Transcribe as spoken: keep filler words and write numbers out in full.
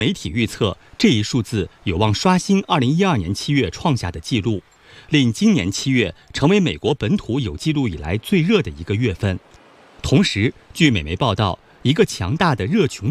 媒体预测，这一数字有望刷新二零一二年七月创下的纪录，令今年七月成为美国本土有记录以来最热的一个月份。同时，据美媒报道，一个强大的热穹